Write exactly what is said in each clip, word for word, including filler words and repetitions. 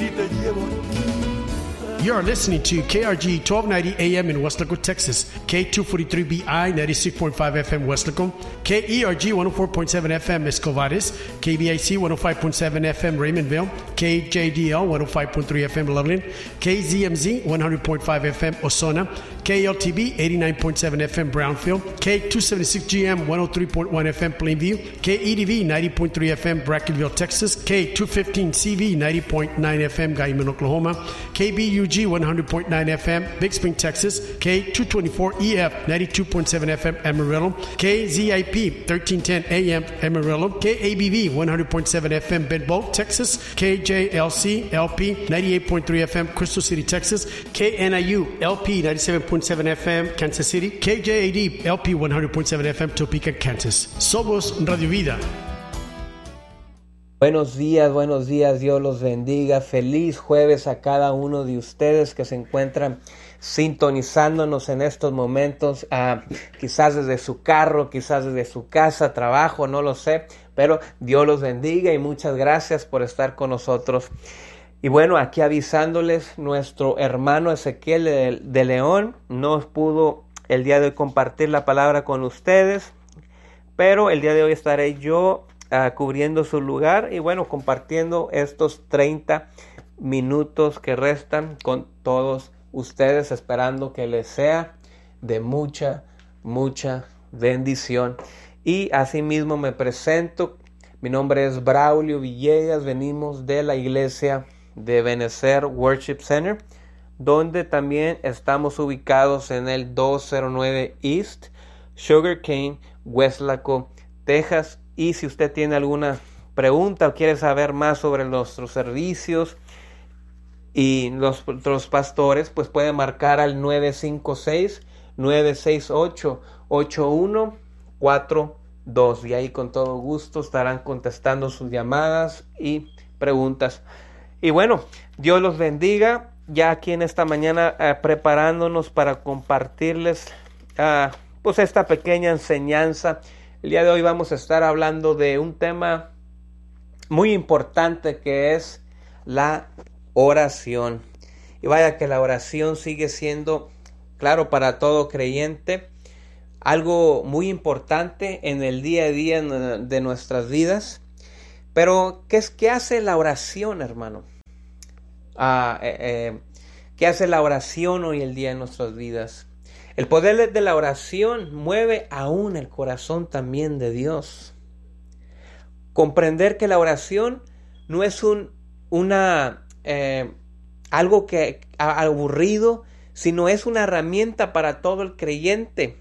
te llevo. You are listening to K R G twelve ninety A M in Weslaco, Texas, K two forty-three B I ninety-six point five F M Weslaco, K E R G one oh four point seven F M Escovares, K B I C one oh five point seven F M Raymondville, K J D L one oh five point three F M Loveland, K Z M Z one hundred point five F M Osona, K L T B eighty-nine point seven F M Brownfield, K two seventy-six G M one oh three point one F M Plainview, K E D V ninety point three F M Brackenville, Texas, K two fifteen C V ninety point nine F M Guyman, Oklahoma, K B U G one hundred point nine F M Big Spring, Texas, K two twenty-four E F ninety-two point seven F M Amarillo, K Z I P thirteen ten A M Amarillo, K A B V one hundred point seven F M Bedbolt, Texas, K J L C L P ninety-eight point three F M Crystal City, Texas, K N I U L P ninety-seven point seven F M Kansas City, K J A D L P one hundred point seven F M Topeka, Kansas. Somos Radio Vida. Buenos días, buenos días, Dios los bendiga. Feliz jueves a cada uno de ustedes que se encuentran sintonizándonos en estos momentos, uh, quizás desde su carro, quizás desde su casa, trabajo, no lo sé, pero Dios los bendiga y muchas gracias por estar con nosotros. Y bueno, aquí avisándoles, nuestro hermano Ezequiel de, de León no pudo el día de hoy compartir la palabra con ustedes, pero el día de hoy estaré yo Uh, cubriendo su lugar y bueno, compartiendo estos treinta minutos que restan con todos ustedes, esperando que les sea de mucha, mucha bendición. Y asimismo me presento, mi nombre es Braulio Villegas, venimos de la iglesia de Benecer Worship Center, donde también estamos ubicados en el doscientos nueve East Sugarcane, Weslaco, Texas. Y si usted tiene alguna pregunta o quiere saber más sobre nuestros servicios y los, los pastores, pues puede marcar al nueve cinco seis, nueve seis ocho, ocho uno cuatro dos. Y ahí con todo gusto estarán contestando sus llamadas y preguntas. Y bueno, Dios los bendiga. Ya aquí en esta mañana eh, preparándonos para compartirles uh, pues esta pequeña enseñanza. El día de hoy vamos a estar hablando de un tema muy importante que es la oración. Y vaya que la oración sigue siendo, claro, para todo creyente, algo muy importante en el día a día de nuestras vidas. Pero, ¿qué es qué hace la oración, hermano? Ah, eh, eh, ¿Qué hace la oración hoy el día en nuestras vidas? El poder de la oración mueve aún el corazón también de Dios. Comprender que la oración no es un, una, eh, algo que, aburrido, sino es una herramienta para todo el creyente.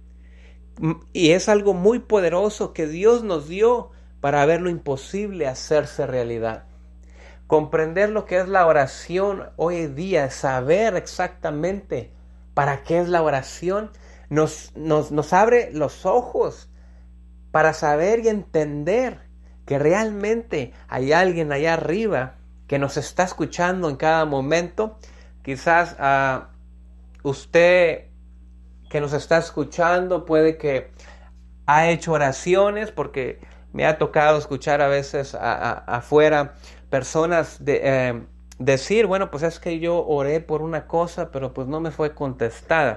Y es algo muy poderoso que Dios nos dio para ver lo imposible hacerse realidad. Comprender lo que es la oración hoy en día, saber exactamente ¿para qué es la oración? Nos, nos, nos abre los ojos para saber y entender que realmente hay alguien allá arriba que nos está escuchando en cada momento. Quizás uh, usted que nos está escuchando puede que ha hecho oraciones, porque me ha tocado escuchar a veces a, a, afuera personas de... Eh, decir, bueno, pues es que yo oré por una cosa, pero pues no me fue contestada.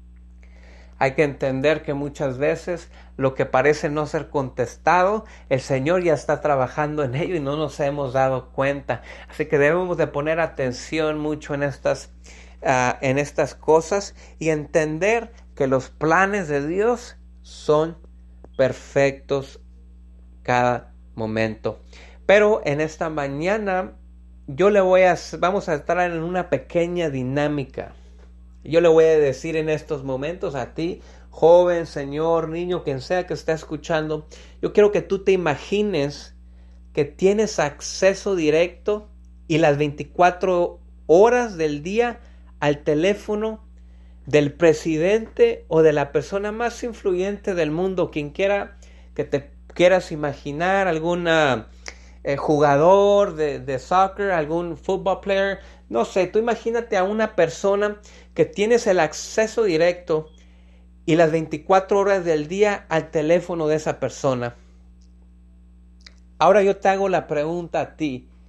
Hay que entender que muchas veces lo que parece no ser contestado, el Señor ya está trabajando en ello y no nos hemos dado cuenta. Así que debemos de poner atención mucho en estas, uh, en estas cosas y entender que los planes de Dios son perfectos cada momento. Pero en esta mañana yo le voy a, vamos a estar en una pequeña dinámica. Yo le voy a decir en estos momentos a ti, joven, señor, niño, quien sea que esté escuchando, yo quiero que tú te imagines que tienes acceso directo y las veinticuatro horas del día al teléfono del presidente o de la persona más influyente del mundo, quien quiera que te quieras imaginar, alguna Eh, jugador de, de soccer, algún football player, no sé, tú imagínate a una persona que tienes el acceso directo y las veinticuatro horas del día al teléfono de esa persona. Ahora yo te hago la pregunta a ti,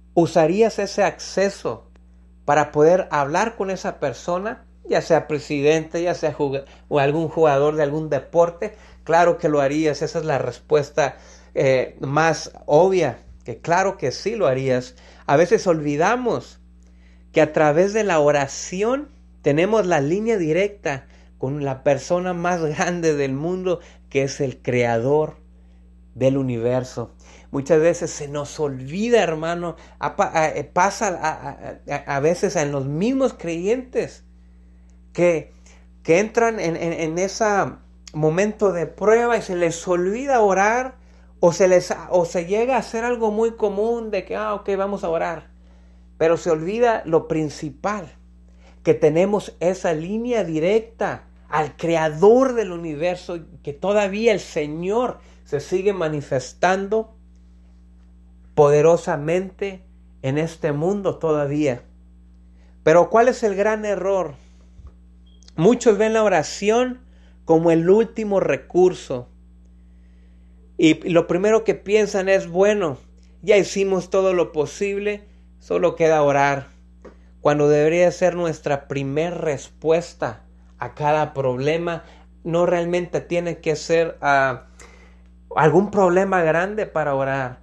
¿Usarías ese acceso para poder hablar con esa persona, ya sea presidente, ya sea jug- o algún jugador de algún deporte? Claro que lo harías. Esa es la respuesta eh, más obvia, que claro que sí lo harías. A veces olvidamos que a través de la oración tenemos la línea directa con la persona más grande del mundo, que es el creador del universo. Muchas veces se nos olvida, hermano, a, a, a, pasa a, a, a veces en los mismos creyentes que, que entran en, en, en ese momento de prueba y se les olvida orar, o se, les, o se llega a hacer algo muy común de que, ah, ok, vamos a orar, pero se olvida lo principal, que tenemos esa línea directa al creador del universo, que todavía el Señor se sigue manifestando poderosamente en este mundo todavía. Pero ¿cuál es el gran error? Muchos ven la oración como el último recurso. Y lo primero que piensan es, bueno, ya hicimos todo lo posible, solo queda orar. Cuando debería ser nuestra primera respuesta a cada problema. No realmente tiene que ser uh, algún problema grande para orar.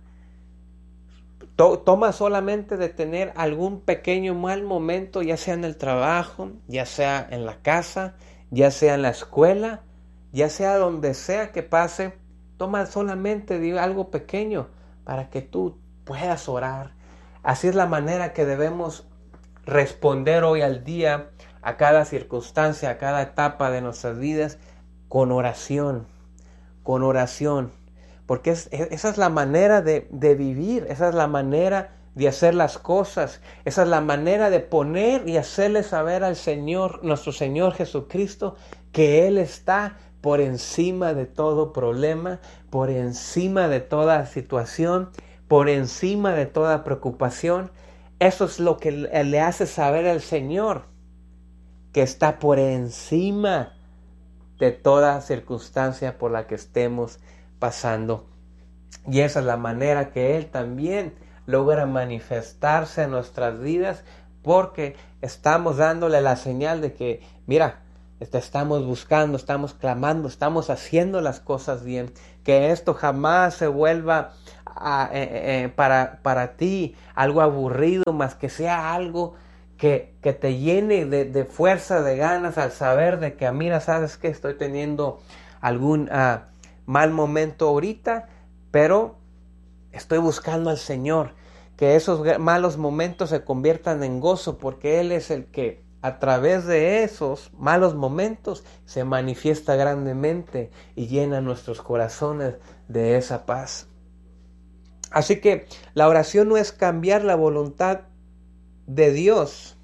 Toma solamente de tener algún pequeño mal momento, ya sea en el trabajo, ya sea en la casa, ya sea en la escuela, ya sea donde sea que pase. Toma solamente de algo pequeño para que tú puedas orar. Así es la manera que debemos responder hoy al día, a cada circunstancia, a cada etapa de nuestras vidas, con oración, con oración. Porque es, esa es la manera de, de vivir, esa es la manera de hacer las cosas, esa es la manera de poner y hacerle saber al Señor, nuestro Señor Jesucristo, que Él está por encima de todo problema, por encima de toda situación, por encima de toda preocupación. Eso es lo que le hace saber al Señor, que está por encima de toda circunstancia por la que estemos pasando. Y esa es la manera que Él también logra manifestarse en nuestras vidas, porque estamos dándole la señal de que, mira, estamos buscando, estamos clamando, estamos haciendo las cosas bien, que esto jamás se vuelva a, eh, eh, para, para ti algo aburrido, más que sea algo que, que te llene de, de fuerza, de ganas, al saber de que, mira, sabes que estoy teniendo algún uh, mal momento ahorita, pero estoy buscando al Señor, que esos malos momentos se conviertan en gozo, porque Él es el que a través de esos malos momentos se manifiesta grandemente y llena nuestros corazones de esa paz. Así que la oración no es cambiar la voluntad de Dios.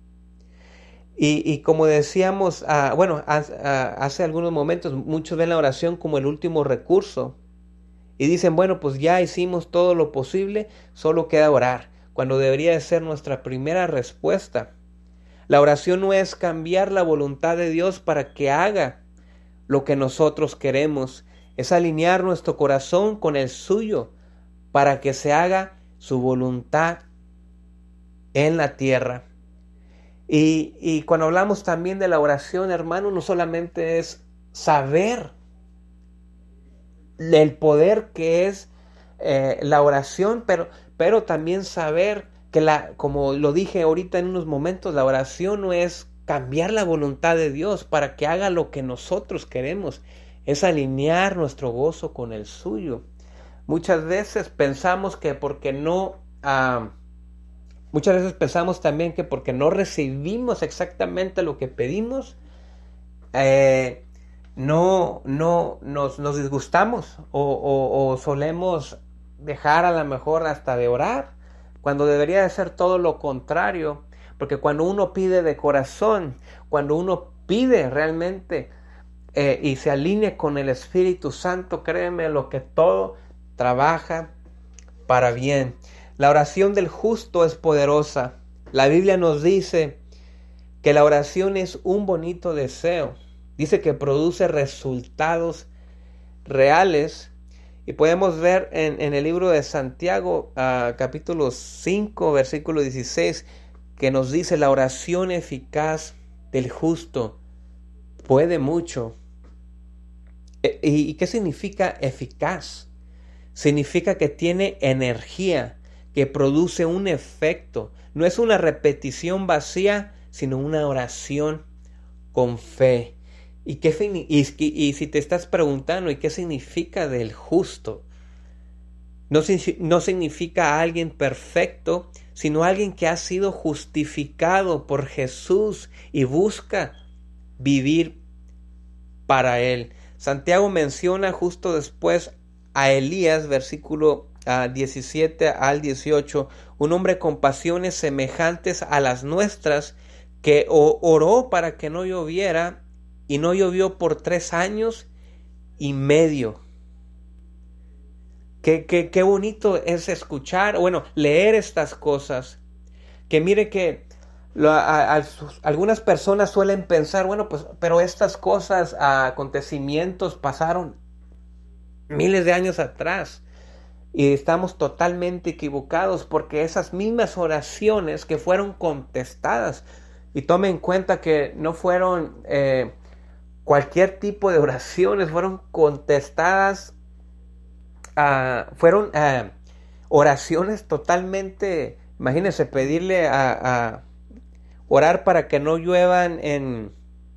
Y, y como decíamos, uh, bueno, hace, uh, hace algunos momentos, muchos ven la oración como el último recurso. Y dicen, bueno, pues ya hicimos todo lo posible, solo queda orar, cuando debería de ser nuestra primera respuesta. La oración no es cambiar la voluntad de Dios para que haga lo que nosotros queremos, es alinear nuestro corazón con el suyo para que se haga su voluntad en la tierra. Y, y cuando hablamos también de la oración, hermano, no solamente es saber el poder que es eh, la oración, pero, pero también saber que, la, como lo dije ahorita en unos momentos, la oración no es cambiar la voluntad de Dios para que haga lo que nosotros queremos, es alinear nuestro gozo con el suyo. Muchas veces pensamos que porque no, uh, muchas veces pensamos también que porque no recibimos exactamente lo que pedimos, eh, no, no nos, nos disgustamos o, o, o solemos dejar a lo mejor hasta de orar, cuando debería de ser todo lo contrario, porque cuando uno pide de corazón, cuando uno pide realmente eh, y se alinea con el Espíritu Santo, créeme lo que todo trabaja para bien. La oración del justo es poderosa. La Biblia nos dice que la oración es un bonito deseo. Dice que produce resultados reales Y podemos ver en, en el libro de Santiago, uh, capítulo cinco, versículo dieciséis, que nos dice: la oración eficaz del justo puede mucho. ¿Y, y qué significa eficaz? Significa que tiene energía, que produce un efecto. No es una repetición vacía, sino una oración con fe. ¿Y, qué, y, y, y si te estás preguntando, ¿y qué significa del justo? No, no significa alguien perfecto, sino alguien que ha sido justificado por Jesús y busca vivir para Él. Santiago menciona justo después a Elías, versículo uh, diecisiete al dieciocho, un hombre con pasiones semejantes a las nuestras, que oró para que no lloviera, y no llovió por tres años y medio. Qué, qué, qué bonito es escuchar, bueno, leer estas cosas. Que mire que lo, a, a, sus, algunas personas suelen pensar, bueno, pues, pero estas cosas, acontecimientos pasaron miles de años atrás. Y estamos totalmente equivocados, porque esas mismas oraciones que fueron contestadas, y tome en cuenta que no fueron eh, cualquier tipo de oraciones, fueron contestadas, uh, fueron uh, oraciones totalmente, imagínense, pedirle a, a orar para que no lluevan en,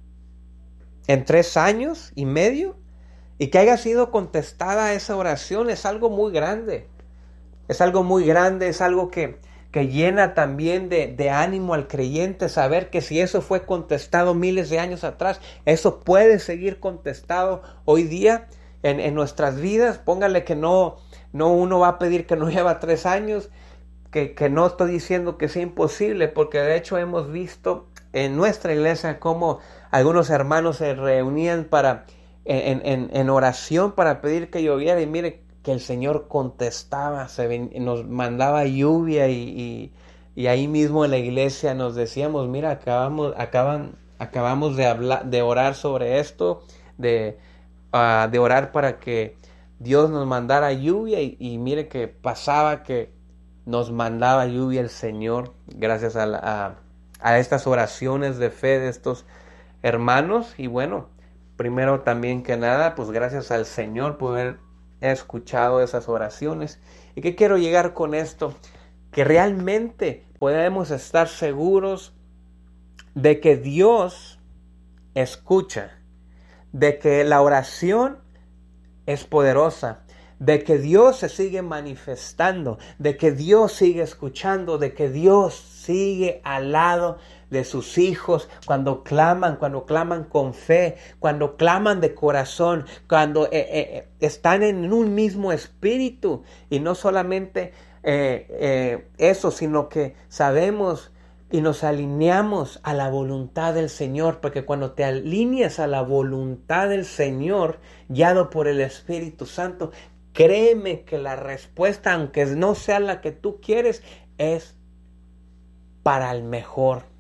en tres años y medio, y que haya sido contestada esa oración, es algo muy grande, es algo muy grande, es algo que que llena también de, de ánimo al creyente, saber que si eso fue contestado miles de años atrás, eso puede seguir contestado hoy día en, en nuestras vidas. Póngale que no, no uno va a pedir que no lleva tres años, que, que no estoy diciendo que sea imposible, porque de hecho hemos visto en nuestra iglesia cómo algunos hermanos se reunían para, en, en, en oración para pedir que lloviera, y mire que el Señor contestaba, se ven, nos mandaba lluvia, y, y, y ahí mismo en la iglesia nos decíamos, mira, acabamos, acaban, acabamos de hablar, de orar sobre esto, de, uh, de orar para que Dios nos mandara lluvia, y, y mire que pasaba que nos mandaba lluvia el Señor, gracias a, la, a, a estas oraciones de fe de estos hermanos. Y bueno, primero también que nada, pues gracias al Señor poder he escuchado esas oraciones. ¿Y qué quiero llegar con esto? Que realmente podemos estar seguros de que Dios escucha, de que la oración es poderosa, de que Dios se sigue manifestando, de que Dios sigue escuchando, de que Dios sigue al lado de sus hijos cuando claman, cuando claman con fe, cuando claman de corazón, cuando eh, eh, están en un mismo espíritu. Y no solamente eh, eh, eso, sino que sabemos y nos alineamos a la voluntad del Señor, porque cuando te alineas a la voluntad del Señor, guiado por el Espíritu Santo, créeme que la respuesta, aunque no sea la que tú quieres, es para el mejor.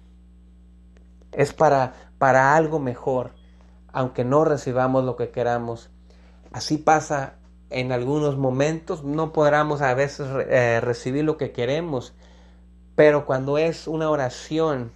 Es para, para algo mejor, aunque no recibamos lo que queramos. Así pasa en algunos momentos, no podremos a veces eh, recibir lo que queremos, pero cuando es una oración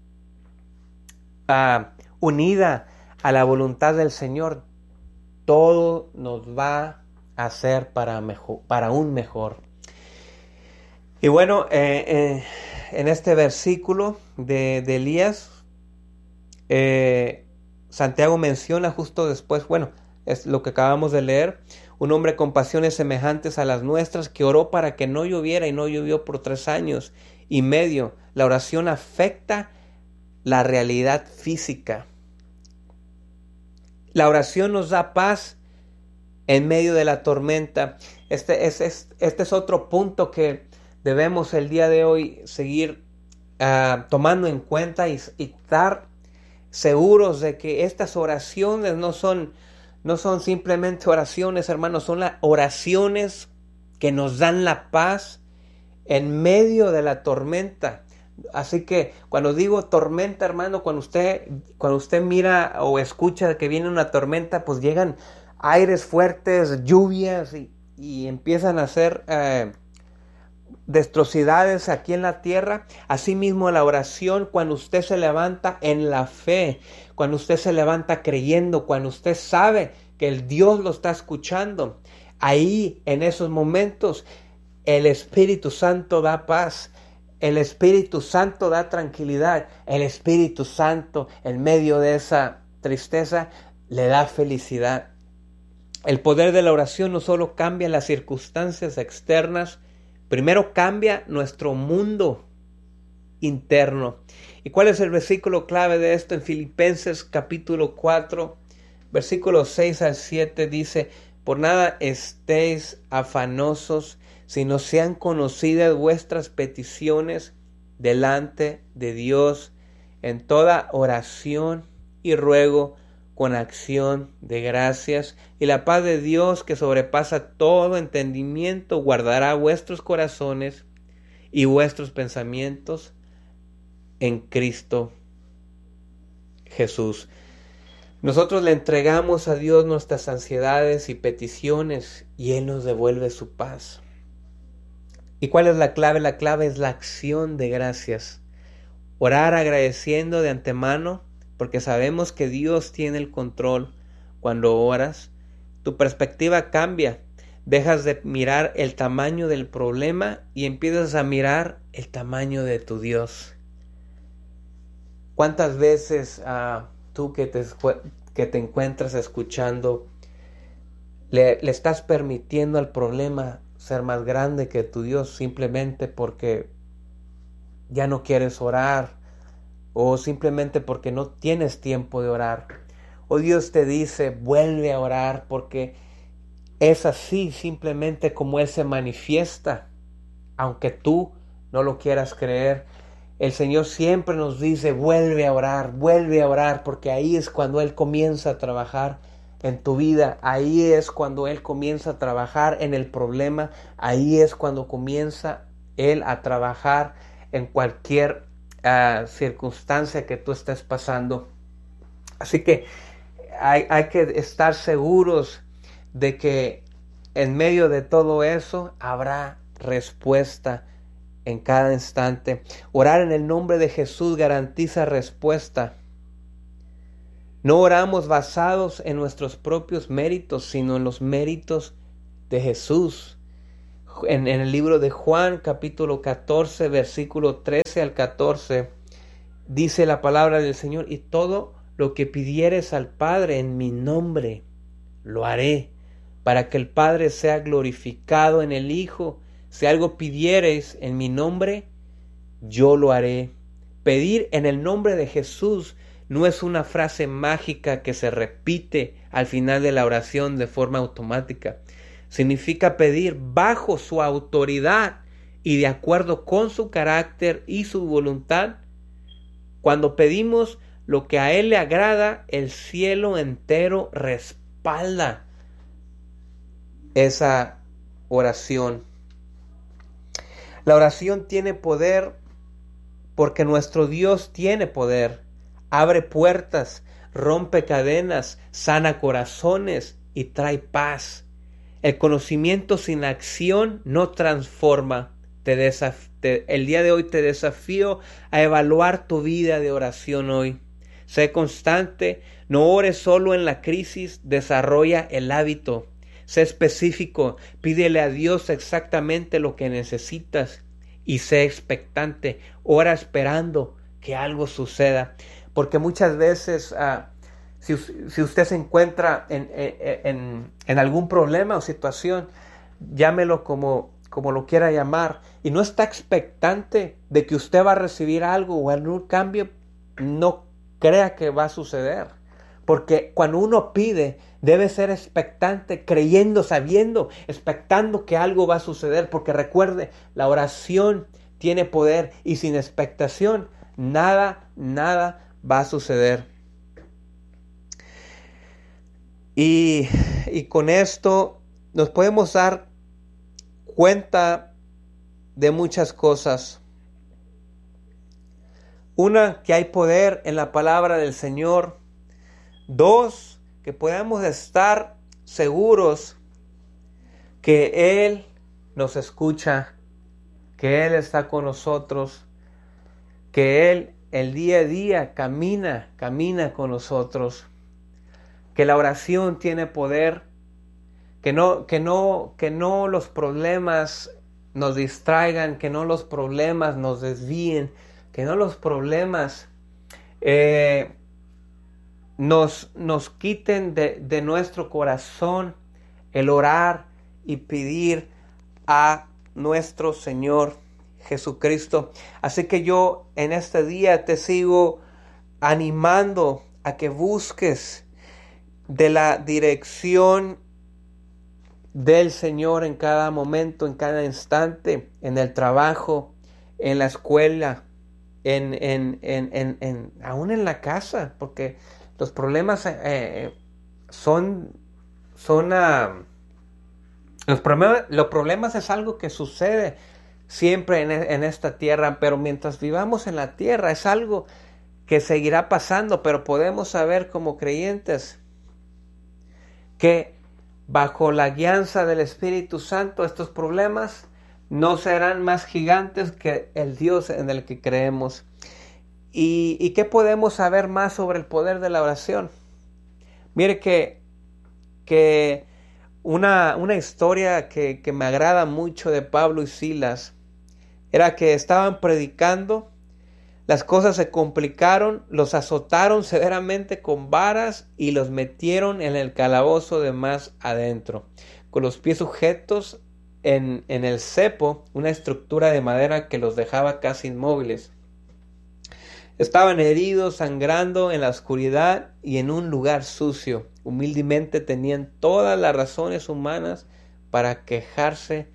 uh, unida a la voluntad del Señor, todo nos va a hacer para, mejor, para un mejor. Y bueno, eh, eh, en este versículo de, de Elías, Eh, Santiago menciona justo después, bueno, es lo que acabamos de leer, un hombre con pasiones semejantes a las nuestras, que oró para que no lloviera y no llovió por tres años y medio. La oración afecta la realidad física. La oración nos da paz en medio de la tormenta. Este es, es, este es otro punto que debemos el día de hoy seguir uh, tomando en cuenta y, y dar seguros de que estas oraciones no son, no son simplemente oraciones, hermanos, son las oraciones que nos dan la paz en medio de la tormenta. Así que cuando digo tormenta, hermano, cuando usted, cuando usted mira o escucha que viene una tormenta, pues llegan aires fuertes, lluvias, y, y empiezan a hacer eh, destrocidades aquí en la tierra, asimismo la oración, cuando usted se levanta en la fe, cuando usted se levanta creyendo, cuando usted sabe que el Dios lo está escuchando, ahí en esos momentos el Espíritu Santo da paz, el Espíritu Santo da tranquilidad, el Espíritu Santo en medio de esa tristeza le da felicidad. El poder de la oración no solo cambia las circunstancias externas, primero cambia nuestro mundo interno. ¿Y cuál es el versículo clave de esto? En Filipenses capítulo cuatro, versículos seis al siete dice: por nada estéis afanosos, sino sean conocidas vuestras peticiones delante de Dios en toda oración y ruego con acción de gracias, y la paz de Dios, que sobrepasa todo entendimiento, guardará vuestros corazones y vuestros pensamientos en Cristo Jesús. Nosotros le entregamos a Dios nuestras ansiedades y peticiones y Él nos devuelve su paz. ¿Y cuál es la clave? La clave es la acción de gracias. Orar agradeciendo de antemano, porque sabemos que Dios tiene el control. Cuando oras, tu perspectiva cambia. Dejas de mirar el tamaño del problema y empiezas a mirar el tamaño de tu Dios. ¿Cuántas veces uh, tú que te, que te encuentras escuchando, le, le estás permitiendo al problema ser más grande que tu Dios simplemente porque ya no quieres orar o simplemente porque no tienes tiempo de orar? O Dios te dice, vuelve a orar, porque es así simplemente como Él se manifiesta, aunque tú no lo quieras creer. El Señor siempre nos dice, vuelve a orar, vuelve a orar, porque ahí es cuando Él comienza a trabajar en tu vida, ahí es cuando Él comienza a trabajar en el problema, ahí es cuando comienza Él a trabajar en cualquier uh, circunstancia que tú estés pasando. Así que hay, hay que estar seguros de que en medio de todo eso habrá respuesta en cada instante. Orar en el nombre de Jesús garantiza respuesta. No oramos basados en nuestros propios méritos, sino en los méritos de Jesús. En, en el libro de Juan, capítulo catorce, versículo trece al catorce, dice la palabra del Señor: y todo lo que pidieres al Padre en mi nombre, lo haré, para que el Padre sea glorificado en el Hijo. Si algo pidiereis en mi nombre, yo lo haré. Pedir en el nombre de Jesús no es una frase mágica que se repite al final de la oración de forma automática. Significa pedir bajo su autoridad y de acuerdo con su carácter y su voluntad. Cuando pedimos lo que a Él le agrada, el cielo entero respalda esa oración. La oración tiene poder porque nuestro Dios tiene poder. Abre puertas, rompe cadenas, sana corazones y trae paz. El conocimiento sin acción no transforma. Te desaf- te, el día de hoy te desafío a evaluar tu vida de oración hoy. Sé constante, no ores solo en la crisis, desarrolla el hábito. Sé específico, pídele a Dios exactamente lo que necesitas y sé expectante, ora esperando que algo suceda. Porque muchas veces uh, si, si usted se encuentra en, en, en algún problema o situación, llámelo como, como lo quiera llamar, y no está expectante de que usted va a recibir algo o algún cambio, no crea que va a suceder. Porque cuando uno pide, debe ser expectante, creyendo, sabiendo, expectando que algo va a suceder. Porque recuerde, la oración tiene poder y sin expectación, nada, nada va a suceder. Y, y con esto nos podemos dar cuenta de muchas cosas. Una, que hay poder en la palabra del Señor. Dos, que podemos estar seguros que Él nos escucha, que Él está con nosotros, que Él el día a día camina, camina con nosotros, que la oración tiene poder, que no, que no, que no los problemas nos distraigan, que no los problemas nos desvíen, que no los problemas eh, nos, nos quiten de, de nuestro corazón el orar y pedir a nuestro Señor Jesucristo. Así que yo en este día te sigo animando a que busques de la dirección del Señor en cada momento, en cada instante, en el trabajo, en la escuela, en, en, en, en, en aún en la casa, porque los problemas eh, son, son uh, los problemas, los problemas es algo que sucede siempre en, en esta tierra, pero mientras vivamos en la tierra es algo que seguirá pasando, pero podemos saber como creyentes que bajo la guianza del Espíritu Santo estos problemas no serán más gigantes que el Dios en el que creemos. ¿Y, y qué podemos saber más sobre el poder de la oración? Mire que, que una, una historia que, que me agrada mucho de Pablo y Silas era que estaban predicando, las cosas se complicaron, los azotaron severamente con varas y los metieron en el calabozo de más adentro, con los pies sujetos en, en el cepo, una estructura de madera que los dejaba casi inmóviles. Estaban heridos, sangrando en la oscuridad y en un lugar sucio. Humildemente tenían todas las razones humanas para quejarse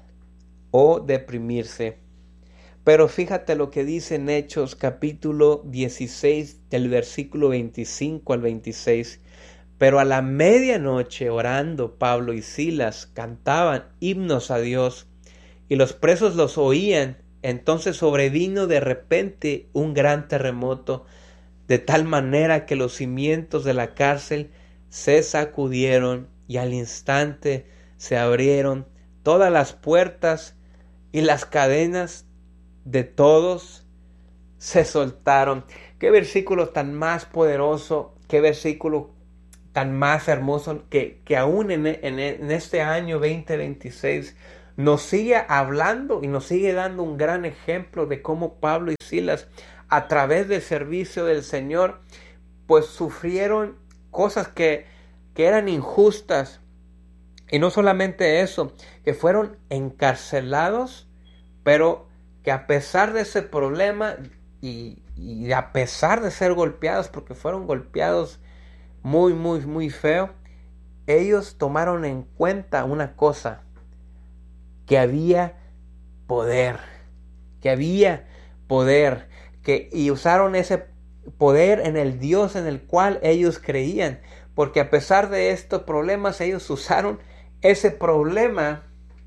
o deprimirse. Pero fíjate lo que dice en Hechos capítulo dieciséis del versículo veinticinco al veintiséis. Pero a la medianoche orando Pablo y Silas cantaban himnos a Dios y los presos los oían. Entonces sobrevino de repente un gran terremoto, de tal manera que los cimientos de la cárcel se sacudieron y al instante se abrieron todas las puertas y las cadenas de todos se soltaron. Qué versículo tan más poderoso, qué versículo tan más hermoso, que, que aún en, en, en este año veinte veintiséis nos sigue hablando y nos sigue dando un gran ejemplo de cómo Pablo y Silas, a través del servicio del Señor, pues sufrieron cosas que, que eran injustas. Y no solamente eso, que fueron encarcelados, pero que a pesar de ese problema y, y a pesar de ser golpeados, porque fueron golpeados muy, muy, muy feo, ellos tomaron en cuenta una cosa, que había poder, que había poder, que, y usaron ese poder en el Dios en el cual ellos creían, porque a pesar de estos problemas, ellos usaron ese problema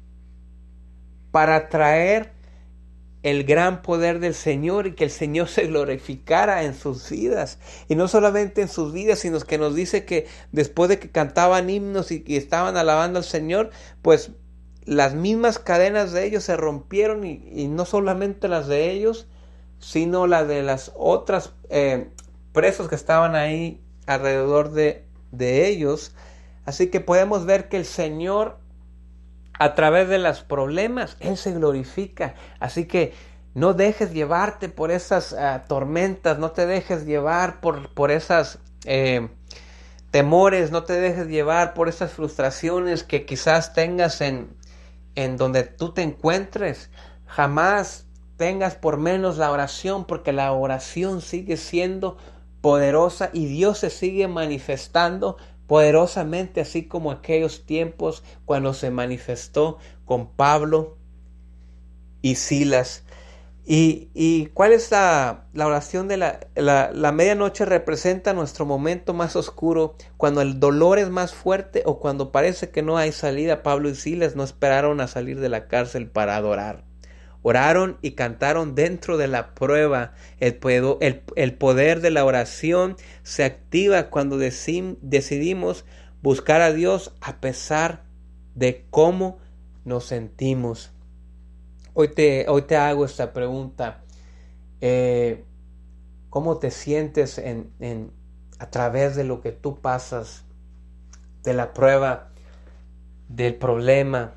para traer el gran poder del Señor y que el Señor se glorificara en sus vidas. Y no solamente en sus vidas, sino que nos dice que después de que cantaban himnos y que estaban alabando al Señor, pues las mismas cadenas de ellos se rompieron y, y no solamente las de ellos, sino las de las otras eh, presos que estaban ahí alrededor de, de ellos. Así que podemos ver que el Señor, a través de los problemas, Él se glorifica. Así que no dejes llevarte por esas uh, tormentas, no te dejes llevar por, por esas eh, temores, no te dejes llevar por esas frustraciones que quizás tengas en en donde tú te encuentres. Jamás tengas por menos la oración, porque la oración sigue siendo poderosa y Dios se sigue manifestando poderosamente, así como aquellos tiempos cuando se manifestó con Pablo y Silas. ¿Y, y cuál es la, la oración de la, la, la medianoche? Representa nuestro momento más oscuro, cuando el dolor es más fuerte o cuando parece que no hay salida. Pablo y Silas no esperaron a salir de la cárcel para adorar. Oraron y cantaron dentro de la prueba. El, el, el poder de la oración se activa cuando decim, decidimos buscar a Dios a pesar de cómo nos sentimos. Hoy te, hoy te hago esta pregunta. Eh, ¿Cómo te sientes en, en, a través de lo que tú pasas, de la prueba, del problema?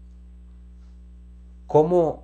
¿Cómo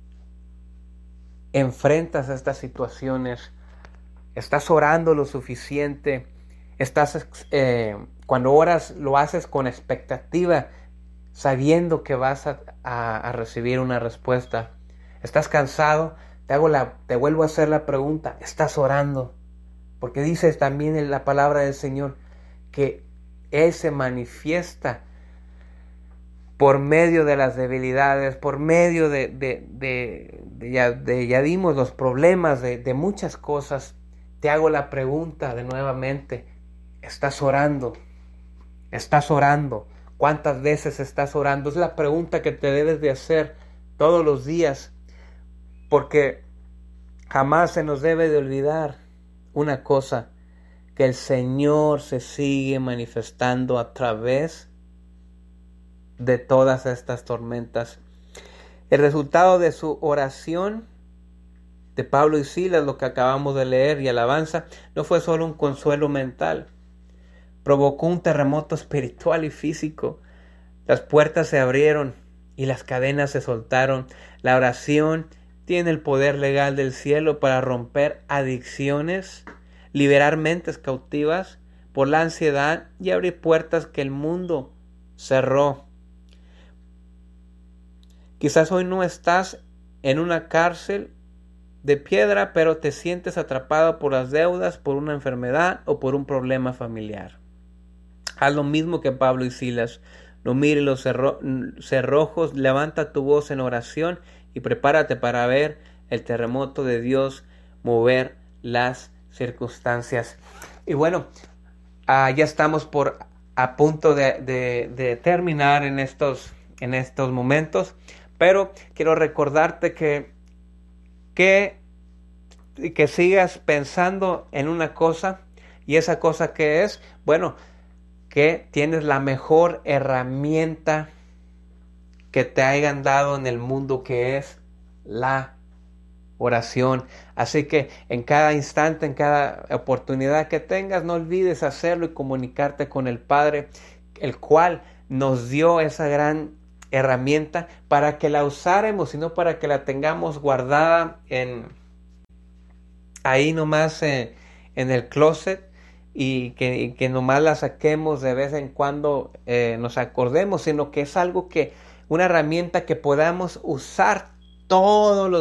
enfrentas estas situaciones? ¿Estás orando lo suficiente? ¿Estás, eh, cuando oras, lo haces con expectativa, sabiendo que vas a, a, a recibir una respuesta? ¿Estás cansado? Te hago la, te vuelvo a hacer la pregunta. ¿Estás orando? Porque dice también en la palabra del Señor que Él se manifiesta por medio de las debilidades, por medio de, de, de, de, ya, de ya dimos los problemas, de, de muchas cosas. Te hago la pregunta de nuevamente. ¿Estás orando? ¿Estás orando? ¿Cuántas veces estás orando? Es la pregunta que te debes de hacer todos los días. Porque jamás se nos debe de olvidar una cosa, que el Señor se sigue manifestando a través de todas estas tormentas. El resultado de su oración de Pablo y Silas, lo que acabamos de leer, y alabanza, no fue solo un consuelo mental. Provocó un terremoto espiritual y físico. Las puertas se abrieron y las cadenas se soltaron. La oración tiene el poder legal del cielo para romper adicciones, liberar mentes cautivas por la ansiedad y abrir puertas que el mundo cerró. Quizás hoy no estás en una cárcel de piedra, pero te sientes atrapado por las deudas, por una enfermedad o por un problema familiar. Haz lo mismo que Pablo y Silas. No mires los cerro- cerrojos, levanta tu voz en oración y prepárate para ver el terremoto de Dios mover las circunstancias. Y bueno, uh, ya estamos por a punto de, de, de terminar en estos, en estos momentos, pero quiero recordarte que, que, que sigas pensando en una cosa, y esa cosa que es, bueno, que tienes la mejor herramienta que te hayan dado en el mundo, que es la oración. Así que en cada instante, en cada oportunidad que tengas, no olvides hacerlo y comunicarte con el Padre, el cual nos dio esa gran herramienta para que la usáramos, y no para que la tengamos guardada en ahí nomás eh, en el closet, y que, y que nomás la saquemos de vez en cuando, eh, nos acordemos, sino que es algo que, una herramienta que podamos usar todos los